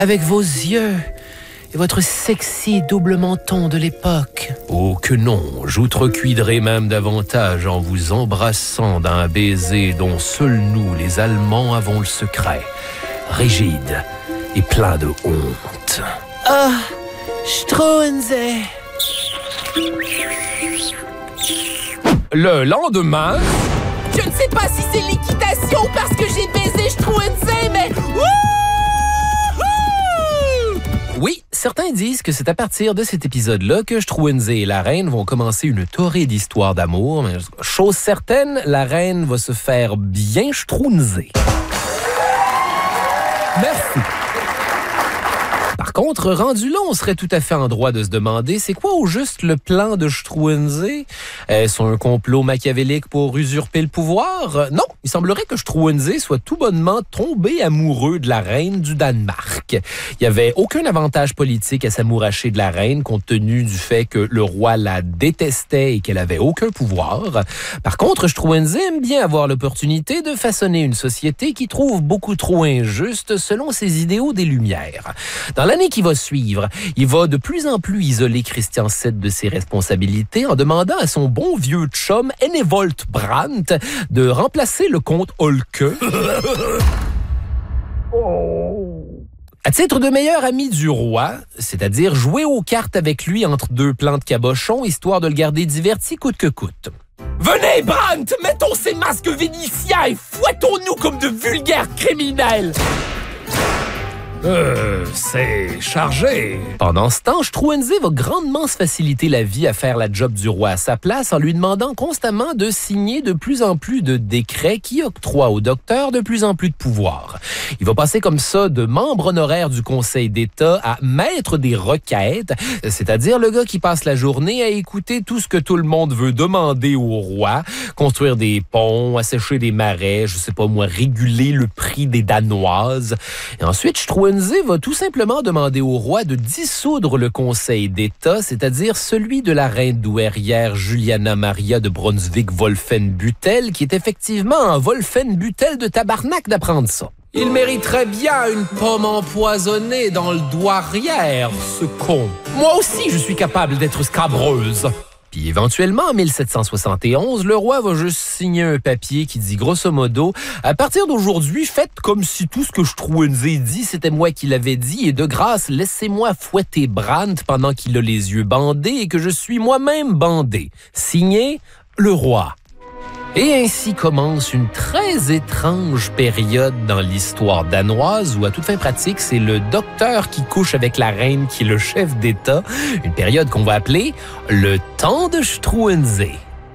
avec vos yeux et votre sexy double menton de l'époque. Oh que non, j'outrecuiderai même davantage en vous embrassant d'un baiser dont seuls nous, les Allemands, avons le secret. Rigide et plein de honte. Ah, Struensee. Le lendemain... Je ne sais pas si c'est l'équitation parce que j'ai baisé Struensee, mais... Oui, certains disent que c'est à partir de cet épisode-là que Struensee et la reine vont commencer une torride histoire d'amour. Mais chose certaine, la reine va se faire bien Struensee. Merci. Par contre, rendu là, on serait tout à fait en droit de se demander c'est quoi au juste le plan de Struensee? Est-ce un complot machiavélique pour usurper le pouvoir? Non, il semblerait que Struensee soit tout bonnement tombé amoureux de la reine du Danemark. Il n'y avait aucun avantage politique à s'amouracher de la reine compte tenu du fait que le roi la détestait et qu'elle avait aucun pouvoir. Par contre, Struensee aime bien avoir l'opportunité de façonner une société qui trouve beaucoup trop injuste selon ses idéaux des Lumières. Dans l'année qui va suivre, il va de plus en plus isoler Christian VII de ses responsabilités en demandant à son bon vieux chum Enevold Brandt de remplacer le comte Holke. À titre de meilleur ami du roi, c'est-à-dire jouer aux cartes avec lui entre deux plans de cabochon, histoire de le garder diverti coûte que coûte. Venez, Brandt, mettons ces masques vénitiens et fouettons-nous comme de vulgaires criminels. C'est chargé. Pendant ce temps, Struensee va grandement se faciliter la vie à faire la job du roi à sa place en lui demandant constamment de signer de plus en plus de décrets qui octroient au docteur de plus en plus de pouvoir. Il va passer comme ça de membre honoraire du Conseil d'État à maître des requêtes, c'est-à-dire le gars qui passe la journée à écouter tout ce que tout le monde veut demander au roi, construire des ponts, assécher des marais, je sais pas moi, réguler le prix des Danoises. Et ensuite, Struensee va tout simplement demander au roi de dissoudre le Conseil d'État, c'est-à-dire celui de la reine douairière Juliana Maria de Brunswick-Wolfenbüttel, qui est effectivement un Wolfenbüttel de tabarnak d'apprendre ça. Il mériterait bien une pomme empoisonnée dans le doigt arrière, ce con. Moi aussi, je suis capable d'être scabreuse. Puis éventuellement, en 1771, le roi va juste signer un papier qui dit grosso modo « À partir d'aujourd'hui, faites comme si tout ce que Struensee dit, c'était moi qui l'avais dit et de grâce, laissez-moi fouetter Brandt pendant qu'il a les yeux bandés et que je suis moi-même bandé. » Signé, le roi. Et ainsi commence une très étrange période dans l'histoire danoise où, à toute fin pratique, c'est le docteur qui couche avec la reine qui est le chef d'État. Une période qu'on va appeler le temps de Struensee.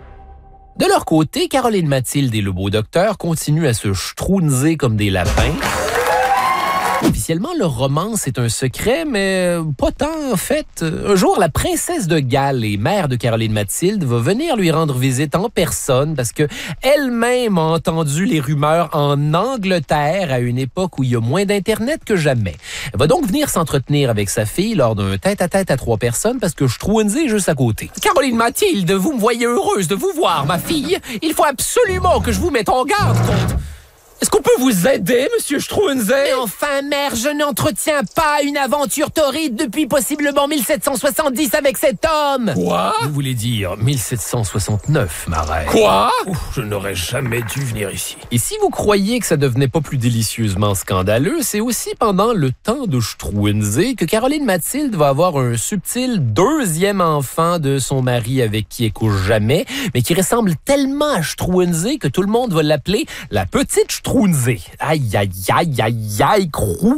De leur côté, Caroline Mathilde et le beau docteur continuent à se Struenser comme des lapins. Officiellement, leur romance est un secret, mais pas tant en fait. Un jour, la princesse de Galles et mère de Caroline Mathilde va venir lui rendre visite en personne parce que elle-même a entendu les rumeurs en Angleterre à une époque où il y a moins d'Internet que jamais. Elle va donc venir s'entretenir avec sa fille lors d'un tête-à-tête à 3 personnes parce que Struensee est juste à côté. Caroline Mathilde, vous me voyez heureuse de vous voir, ma fille. Il faut absolument que je vous mette en garde contre... Est-ce qu'on peut vous aider, monsieur Struensee? Mais enfin, mère, je n'entretiens pas une aventure torride depuis possiblement 1770 avec cet homme. Quoi? Vous voulez dire 1769, ma reine? Quoi? Je n'aurais jamais dû venir ici. Et si vous croyez que ça devenait pas plus délicieusement scandaleux, c'est aussi pendant le temps de Struensee que Caroline Mathilde va avoir un subtil 2e enfant de son mari avec qui elle couche jamais, mais qui ressemble tellement à Struensee que tout le monde va l'appeler la petite Struensee. Aïe, aïe, aïe, aïe, aïe,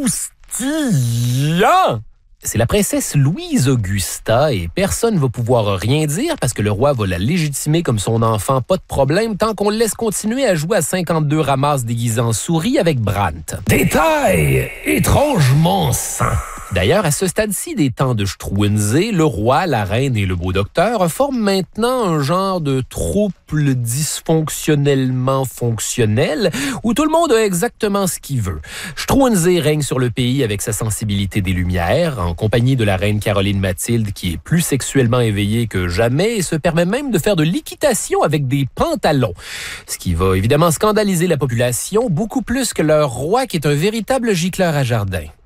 croustillant! C'est la princesse Louise Augusta et personne ne va pouvoir rien dire parce que le roi va la légitimer comme son enfant, pas de problème, tant qu'on le laisse continuer à jouer à 52 ramasses déguisés en souris avec Brandt. Détail étrangement sain. D'ailleurs, à ce stade-ci des temps de Struensee, le roi, la reine et le beau docteur forment maintenant un genre de trouble dysfonctionnellement fonctionnel où tout le monde a exactement ce qu'il veut. Struensee règne sur le pays avec sa sensibilité des Lumières, en compagnie de la reine Caroline Mathilde qui est plus sexuellement éveillée que jamais et se permet même de faire de l'équitation avec des pantalons. Ce qui va évidemment scandaliser la population beaucoup plus que leur roi qui est un véritable gicleur à jardin.